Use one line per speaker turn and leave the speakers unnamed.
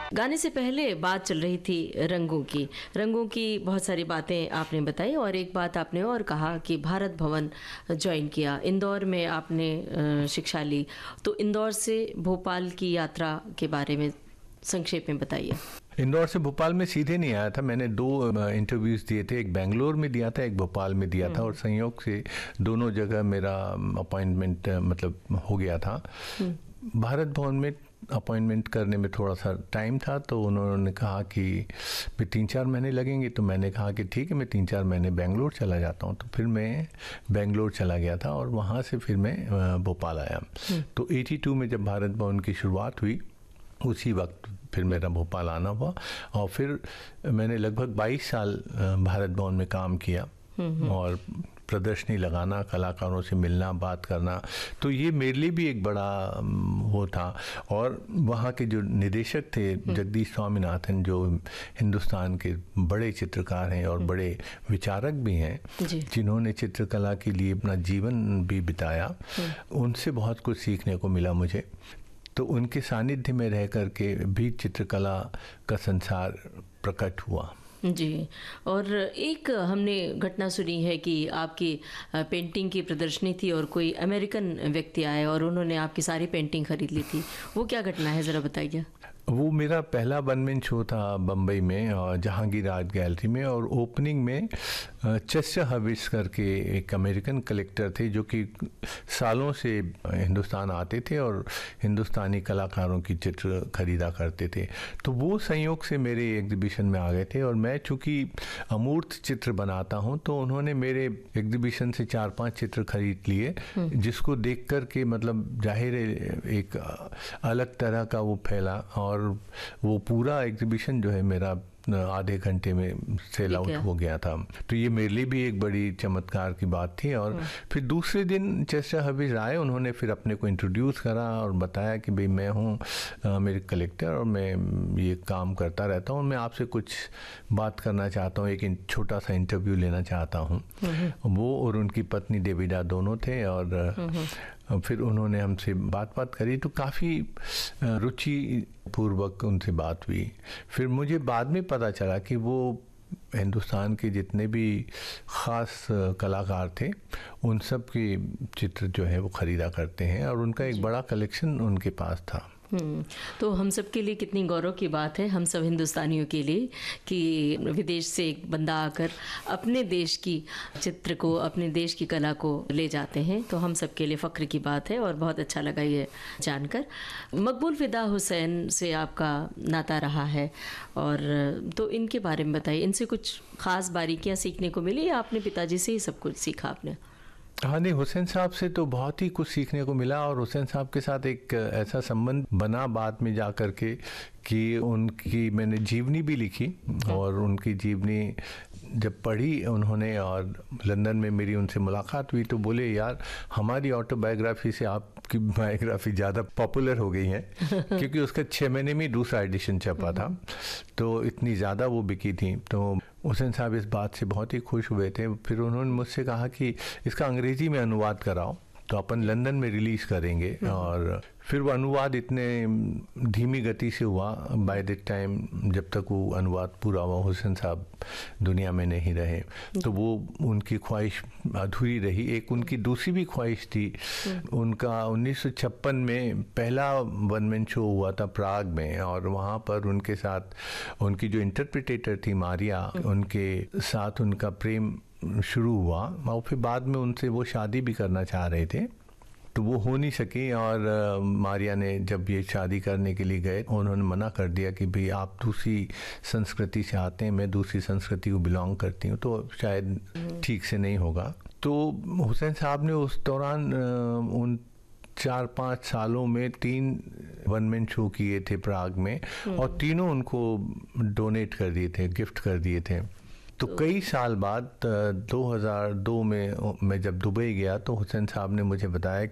गाने से पहले बात चल रही थी रंगों की बहुत सारी बातें आपने बताई, और एक बात आपने और कहा कि भारत भवन ज्वाइन किया, इंदौर में आपने शिक्षा ली। तो इंदौर से भोपाल की यात्रा के बारे में संक्षेप में बताइए।
इंदौर से भोपाल में सीधे नहीं आया था, मैंने 2 इंटरव्यूज़ दिए थे, एक बेंगलोर में दिया था, एक भोपाल में दिया था, और संयोग से दोनों जगह मेरा अपॉइंटमेंट मतलब हो गया था। भारत भवन में अपॉइंटमेंट करने में थोड़ा सा टाइम था, तो उन्होंने कहा कि फिर 3-4 महीने लगेंगे, तो मैंने कहा कि ठीक है, मैं 3-4 महीने बेंगलोर चला जाता हूँ। तो फिर मैं बेंगलोर चला गया था और वहाँ से फिर मैं भोपाल आया। तो 82 में जब भारत भवन की शुरुआत हुई, उसी वक्त फिर मेरा भोपाल आना हुआ, और फिर मैंने लगभग 22 साल भारत भवन में काम किया और प्रदर्शनी लगाना, कलाकारों से मिलना, बात करना, तो ये मेरे लिए भी एक बड़ा वो था। और वहाँ के जो निदेशक थे जगदीश स्वामीनाथन, जो हिंदुस्तान के बड़े चित्रकार हैं और बड़े विचारक भी हैं, जिन्होंने चित्रकला के लिए अपना जीवन भी बिताया, उनसे बहुत कुछ सीखने को मिला मुझे। तो उनके सानिध्य में रह कर के भी चित्रकला का संसार प्रकट हुआ।
जी, और एक हमने घटना सुनी है कि आपकी पेंटिंग की प्रदर्शनी थी और कोई अमेरिकन व्यक्ति आए और उन्होंने आपकी सारी पेंटिंग खरीद ली थी। वो क्या घटना है, ज़रा बताइए।
वो मेरा पहला वन मैन शो था बम्बई में और जहांगीर आर्ट गैलरी में, और ओपनिंग में चेस्टर हर्विट्ज करके एक अमेरिकन कलेक्टर थे जो कि सालों से हिंदुस्तान आते थे और हिंदुस्तानी कलाकारों की चित्र खरीदा करते थे। तो वो संयोग से मेरे एग्जीबिशन में आ गए थे, और मैं चूँकि अमूर्त चित्र बनाता हूँ, तो उन्होंने मेरे एग्जीबिशन से 4-5 चित्र खरीद लिए, जिसको देख कर के मतलब जाहिर है एक अलग तरह का वो फैला, और वो पूरा एग्जीबिशन जो है मेरा आधे घंटे में सेल आउट हो गया था। तो ये मेरे लिए भी एक बड़ी चमत्कार की बात थी। और फिर दूसरे दिन चेस्टर हर्विट्ज आए, उन्होंने फिर अपने को इंट्रोड्यूस करा और बताया कि भाई मैं हूँ मेरे कलेक्टर और मैं ये काम करता रहता हूँ, मैं आपसे कुछ बात करना चाहता हूँ, एक छोटा सा इंटरव्यू लेना चाहता हूँ। वो और उनकी पत्नी डेविडा दोनों थे, और फिर उन्होंने हमसे बात करी, तो काफ़ी रुचि पूर्वक उनसे बात हुई। फिर मुझे बाद में पता चला कि वो हिंदुस्तान के जितने भी ख़ास कलाकार थे, उन सब के चित्र जो है वो ख़रीदा करते हैं, और उनका एक बड़ा कलेक्शन उनके पास था।
तो हम सब के लिए कितनी गौरव की बात है, हम सब हिंदुस्तानियों के लिए, कि विदेश से एक बंदा आकर अपने देश की चित्र को, अपने देश की कला को ले जाते हैं। तो हम सब के लिए फ़ख्र की बात है, और बहुत अच्छा लगा ये जानकर। मकबूल फ़िदा हुसैन से आपका नाता रहा है, और तो इनके बारे में बताइए, इनसे कुछ ख़ास बारीकियाँ सीखने को मिली या आपने पिताजी से ही सब कुछ सीखा आपने?
हाँ, नहीं, हुसैन साहब से तो बहुत ही कुछ सीखने को मिला, और हुसैन साहब के साथ एक ऐसा संबंध बना बाद में जा कर के कि उनकी मैंने जीवनी भी लिखी, और उनकी जीवनी जब पढ़ी उन्होंने और लंदन में मेरी उनसे मुलाकात हुई, तो बोले यार हमारी ऑटोबायोग्राफी से आपकी बायोग्राफी ज़्यादा पॉपुलर हो गई है, क्योंकि उसका 6 महीने में दूसरा एडिशन छपा था, तो इतनी ज़्यादा वो बिकी थी। तो हुसैन साहब इस बात से बहुत ही खुश हुए थे। फिर उन्होंने मुझसे कहा कि इसका अंग्रेज़ी में अनुवाद कराओ, तो अपन लंदन में रिलीज़ करेंगे। और फिर वो अनुवाद इतने धीमी गति से हुआ, बाय द टाइम जब तक वो अनुवाद पूरा हुआ हुसैन साहब दुनिया में नहीं रहे, तो वो उनकी ख्वाहिश अधूरी रही। एक उनकी दूसरी भी ख्वाहिश थी, उनका 1956 में पहला वन मैन शो हुआ था प्राग में, और वहाँ पर उनके साथ उनकी जो इंटरप्रिटेटर थी मारिया, उनके साथ उनका प्रेम शुरू हुआ, और फिर बाद में उनसे वो शादी भी करना चाह रहे थे, तो वो हो नहीं सकी। और मारिया ने जब ये शादी करने के लिए गए, उन्होंने मना कर दिया कि भाई आप दूसरी संस्कृति से आते हैं, मैं दूसरी संस्कृति को बिलोंग करती हूँ, तो शायद ठीक से नहीं होगा। तो हुसैन साहब ने उस दौरान उन 4-5 सालों में 3 वन मैन शो किए थे प्राग में, और तीनों उनको डोनेट कर दिए थे, गिफ्ट कर दिए थे। तो कई साल बाद 2002 में मैं जब दुबई गया, तो हुसैन साहब ने मुझे बताया